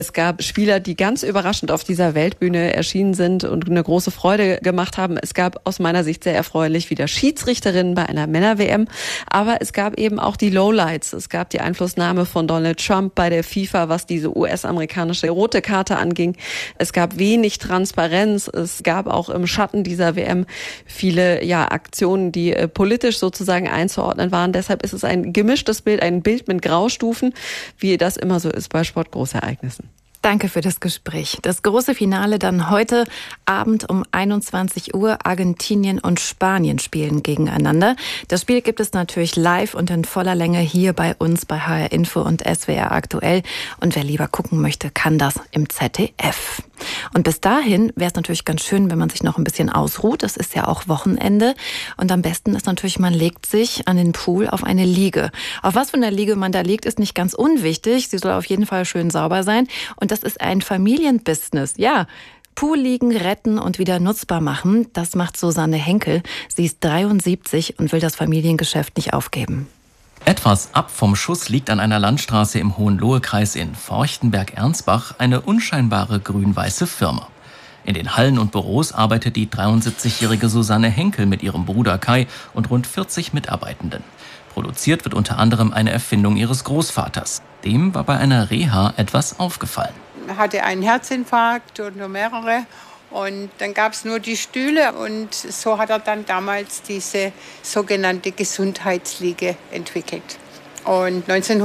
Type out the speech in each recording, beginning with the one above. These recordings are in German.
Es gab Spieler, die ganz überraschend auf dieser Weltbühne erschienen sind und eine große Freude gemacht haben. Es gab aus meiner Sicht sehr erfreulich wieder Schiedsrichterinnen bei einer Männer-WM. Aber es gab eben auch die Lowlights. Es gab die Einflussnahme von Donald Trump bei der FIFA, was diese US-amerikanische rote Karte anging. Es gab wenig Transparenz. Es gab auch im Schatten dieser WM viele Aktionen, die politisch sozusagen einzuordnen waren. Deshalb ist es ein gemischtes Bild, ein Bild mit Graustufen, wie das immer so ist bei Sportgroßereignissen. Danke für das Gespräch. Das große Finale dann heute Abend um 21 Uhr. Argentinien und Spanien spielen gegeneinander. Das Spiel gibt es natürlich live und in voller Länge hier bei uns bei HR Info und SWR aktuell. Und wer lieber gucken möchte, kann das im ZDF. Und bis dahin wäre es natürlich ganz schön, wenn man sich noch ein bisschen ausruht. Das ist ja auch Wochenende. Und am besten ist natürlich, man legt sich an den Pool auf eine Liege. Auf was für einer Liege man da liegt, ist nicht ganz unwichtig. Sie soll auf jeden Fall schön sauber sein. Und das ist ein Familienbusiness. Ja, Pool liegen, retten und wieder nutzbar machen. Das macht Susanne Henkel. Sie ist 73 und will das Familiengeschäft nicht aufgeben. Etwas ab vom Schuss liegt an einer Landstraße im Hohenlohe-Kreis in Forchtenberg-Ernstbach eine unscheinbare grün-weiße Firma. In den Hallen und Büros arbeitet die 73-jährige Susanne Henkel mit ihrem Bruder Kai und rund 40 Mitarbeitenden. Produziert wird unter anderem eine Erfindung ihres Großvaters. Dem war bei einer Reha etwas aufgefallen. Er hatte einen Herzinfarkt und nur mehrere. Und dann gab es nur die Stühle und so hat er dann damals diese sogenannte Gesundheitsliege entwickelt. Und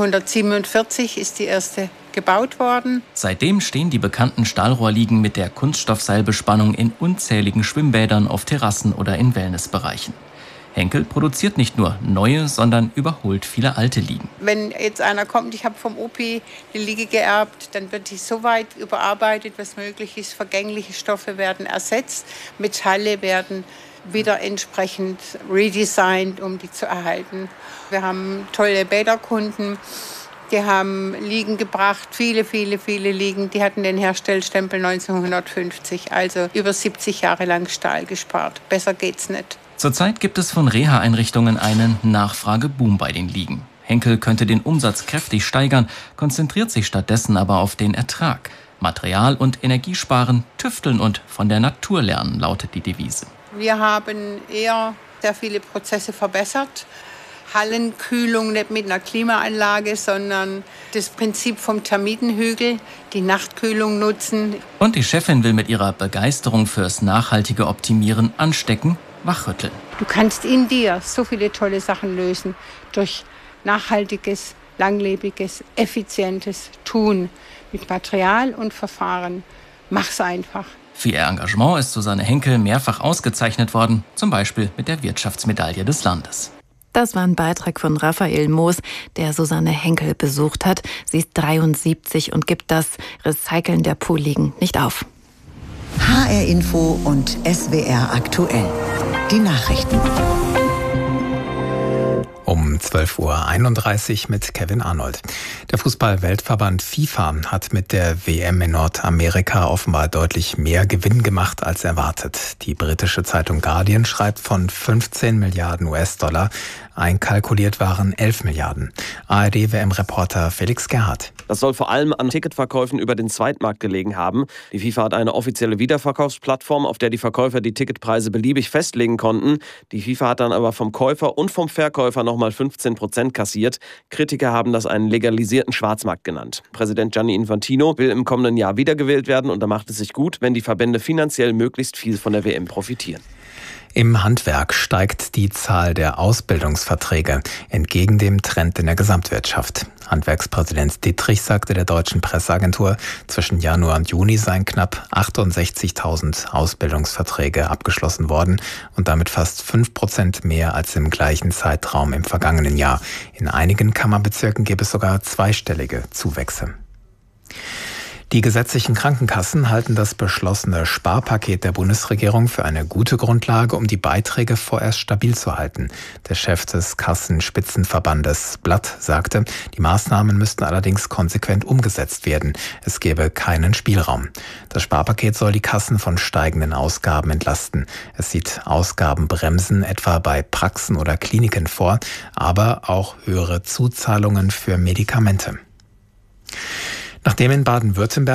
1947 ist die erste gebaut worden. Seitdem stehen die bekannten Stahlrohrliegen mit der Kunststoffseilbespannung in unzähligen Schwimmbädern, auf Terrassen oder in Wellnessbereichen. Henkel produziert nicht nur neue, sondern überholt viele alte Liegen. Wenn jetzt einer kommt, ich habe vom Opi eine Liege geerbt, dann wird die so weit überarbeitet, was möglich ist. Vergängliche Stoffe werden ersetzt, Metalle werden wieder entsprechend redesigned, um die zu erhalten. Wir haben tolle Bäderkunden, die haben Liegen gebracht, viele Liegen. Die hatten den Herstellstempel 1950, also über 70 Jahre lang Stahl gespart. Besser geht's nicht. Zurzeit gibt es von Reha-Einrichtungen einen Nachfrageboom bei den Liegen. Henkel könnte den Umsatz kräftig steigern, konzentriert sich stattdessen aber auf den Ertrag. Material- und Energiesparen, tüfteln und von der Natur lernen, lautet die Devise. Wir haben eher sehr viele Prozesse verbessert. Hallenkühlung nicht mit einer Klimaanlage, sondern das Prinzip vom Termitenhügel, die Nachtkühlung nutzen. Und die Chefin will mit ihrer Begeisterung fürs nachhaltige Optimieren anstecken, wachrütteln. Du kannst in dir so viele tolle Sachen lösen durch nachhaltiges, langlebiges, effizientes Tun mit Material und Verfahren. Mach's einfach. Für ihr Engagement ist Susanne Henkel mehrfach ausgezeichnet worden, zum Beispiel mit der Wirtschaftsmedaille des Landes. Das war ein Beitrag von Raphael Moos, der Susanne Henkel besucht hat. Sie ist 73 und gibt das Recyceln der Poolliegen nicht auf. HR Info und SWR aktuell. Die Nachrichten. Um 12:31 Uhr mit Kevin Arnold. Der Fußball-Weltverband FIFA hat mit der WM in Nordamerika offenbar deutlich mehr Gewinn gemacht als erwartet. Die britische Zeitung Guardian schreibt von 15 Milliarden US-Dollar. Einkalkuliert waren 11 Milliarden. ARD-WM-Reporter Felix Gerhardt. Das soll vor allem an Ticketverkäufen über den Zweitmarkt gelegen haben. Die FIFA hat eine offizielle Wiederverkaufsplattform, auf der die Verkäufer die Ticketpreise beliebig festlegen konnten. Die FIFA hat dann aber vom Käufer und vom Verkäufer nochmal 15% kassiert. Kritiker haben das einen legalisierten Schwarzmarkt genannt. Präsident Gianni Infantino will im kommenden Jahr wiedergewählt werden und da macht es sich gut, wenn die Verbände finanziell möglichst viel von der WM profitieren. Im Handwerk steigt die Zahl der Ausbildungsverträge entgegen dem Trend in der Gesamtwirtschaft. Handwerkspräsident Dittrich sagte der deutschen Presseagentur, zwischen Januar und Juni seien knapp 68.000 Ausbildungsverträge abgeschlossen worden und damit fast 5% mehr als im gleichen Zeitraum im vergangenen Jahr. In einigen Kammerbezirken gäbe es sogar zweistellige Zuwächse. Die gesetzlichen Krankenkassen halten das beschlossene Sparpaket der Bundesregierung für eine gute Grundlage, um die Beiträge vorerst stabil zu halten. Der Chef des Kassenspitzenverbandes Blatt sagte, die Maßnahmen müssten allerdings konsequent umgesetzt werden. Es gäbe keinen Spielraum. Das Sparpaket soll die Kassen von steigenden Ausgaben entlasten. Es sieht Ausgabenbremsen etwa bei Praxen oder Kliniken vor, aber auch höhere Zuzahlungen für Medikamente. Nachdem in Baden-Württemberg